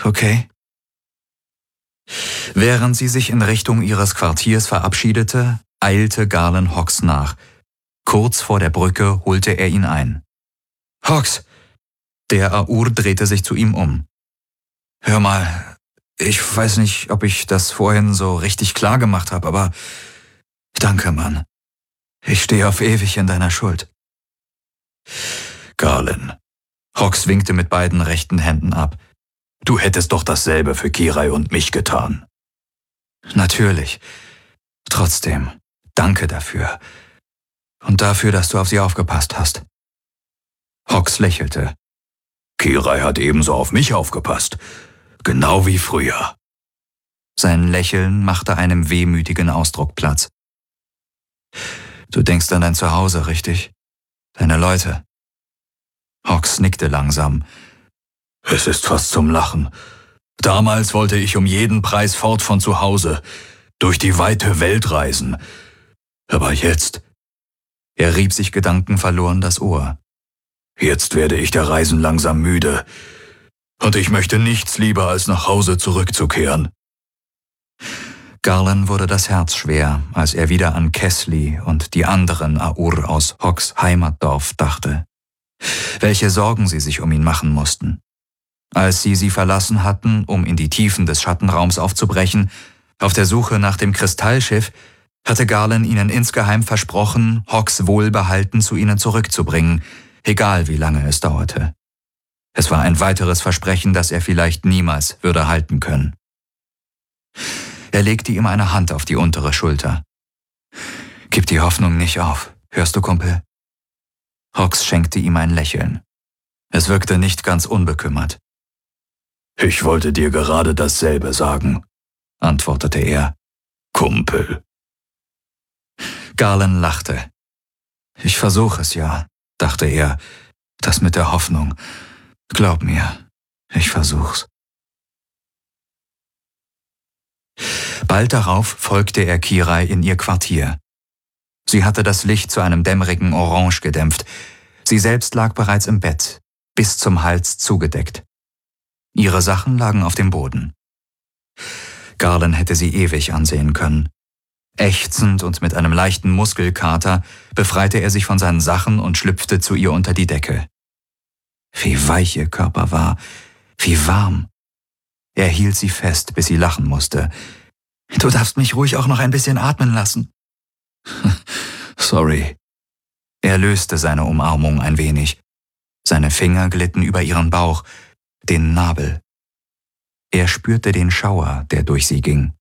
Okay. Während sie sich in Richtung ihres Quartiers verabschiedete, eilte Garland Hawkes nach. Kurz vor der Brücke holte er ihn ein. »Hawkes!« Der Aur drehte sich zu ihm um. »Hör mal, ich weiß nicht, ob ich das vorhin so richtig klar gemacht habe, aber danke, Mann. Ich stehe auf ewig in deiner Schuld.« »Garland«, Hawkes winkte mit beiden rechten Händen ab. »Du hättest doch dasselbe für Kirai und mich getan.« »Natürlich. Trotzdem, danke dafür. Und dafür, dass du auf sie aufgepasst hast.« Hawkes lächelte. »Kirai hat ebenso auf mich aufgepasst. Genau wie früher.« Sein Lächeln machte einem wehmütigen Ausdruck Platz. »Du denkst an dein Zuhause, richtig? Deine Leute?« Hawkes nickte langsam. »Es ist fast zum Lachen. Damals wollte ich um jeden Preis fort von zu Hause, durch die weite Welt reisen. Aber jetzt...« Er rieb sich gedankenverloren das Ohr. »Jetzt werde ich der Reisen langsam müde. Und ich möchte nichts lieber, als nach Hause zurückzukehren.« Garland wurde das Herz schwer, als er wieder an Kesley und die anderen Aur aus Hawkes Heimatdorf dachte. Welche Sorgen sie sich um ihn machen mussten. Als sie verlassen hatten, um in die Tiefen des Schattenraums aufzubrechen, auf der Suche nach dem Kristallschiff, hatte Garland ihnen insgeheim versprochen, Hawkes wohlbehalten zu ihnen zurückzubringen, egal wie lange es dauerte. Es war ein weiteres Versprechen, das er vielleicht niemals würde halten können. Er legte ihm eine Hand auf die untere Schulter. »Gib die Hoffnung nicht auf, hörst du, Kumpel?« Hawkes schenkte ihm ein Lächeln. Es wirkte nicht ganz unbekümmert. »Ich wollte dir gerade dasselbe sagen«, antwortete er. »Kumpel.« Garland lachte. »Ich versuche es ja«, dachte er. »Das mit der Hoffnung. Glaub mir, ich versuch's.« Bald darauf folgte er Kirai in ihr Quartier. Sie hatte das Licht zu einem dämmerigen Orange gedämpft. Sie selbst lag bereits im Bett, bis zum Hals zugedeckt. Ihre Sachen lagen auf dem Boden. Garland hätte sie ewig ansehen können. Ächzend und mit einem leichten Muskelkater befreite er sich von seinen Sachen und schlüpfte zu ihr unter die Decke. Wie weich ihr Körper war, wie warm. Er hielt sie fest, bis sie lachen musste. »Du darfst mich ruhig auch noch ein bisschen atmen lassen.« »Sorry.« Er löste seine Umarmung ein wenig. Seine Finger glitten über ihren Bauch, den Nabel. Er spürte den Schauer, der durch sie ging.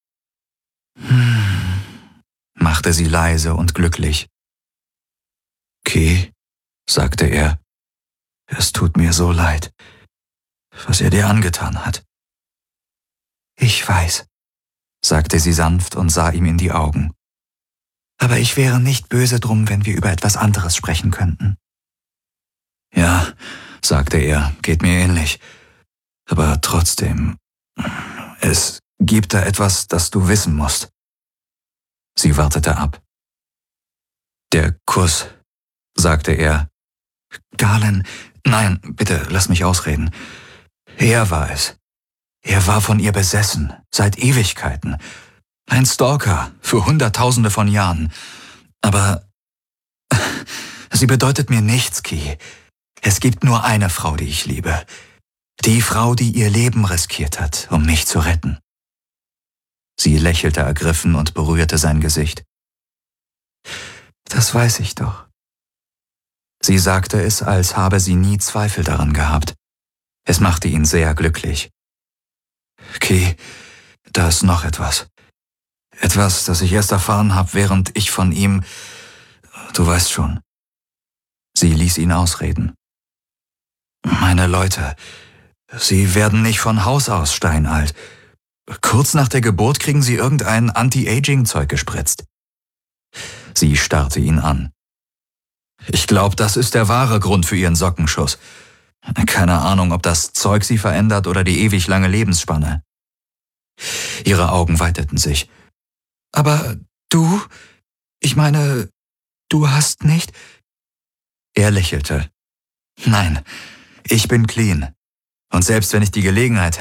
Machte sie leise und glücklich. »Ki«, sagte er, »es tut mir so leid, was er dir angetan hat.« »Ich weiß«, sagte sie sanft und sah ihm in die Augen. »Aber ich wäre nicht böse drum, wenn wir über etwas anderes sprechen könnten.« »Ja«, sagte er, »geht mir ähnlich. Aber trotzdem, es gibt da etwas, das du wissen musst.« Sie wartete ab. »Der Kuss«, sagte er. »Garland, nein, bitte, lass mich ausreden. Er war es. Er war von ihr besessen, seit Ewigkeiten. Ein Stalker für Hunderttausende von Jahren. Aber sie bedeutet mir nichts, Ki. Es gibt nur eine Frau, die ich liebe. Die Frau, die ihr Leben riskiert hat, um mich zu retten.« Sie lächelte ergriffen und berührte sein Gesicht. »Das weiß ich doch.« Sie sagte es, als habe sie nie Zweifel daran gehabt. Es machte ihn sehr glücklich. »Ki, da ist noch etwas. Etwas, das ich erst erfahren habe, während ich von ihm... Du weißt schon.« Sie ließ ihn ausreden. »Meine Leute, sie werden nicht von Haus aus steinalt. Kurz nach der Geburt kriegen sie irgendein Anti-Aging-Zeug gespritzt.« Sie starrte ihn an. »Ich glaube, das ist der wahre Grund für ihren Sockenschuss. Keine Ahnung, ob das Zeug sie verändert oder die ewig lange Lebensspanne.« Ihre Augen weiteten sich. »Aber du? Ich meine, du hast nicht...« Er lächelte. »Nein, ich bin clean. Und selbst wenn ich die Gelegenheit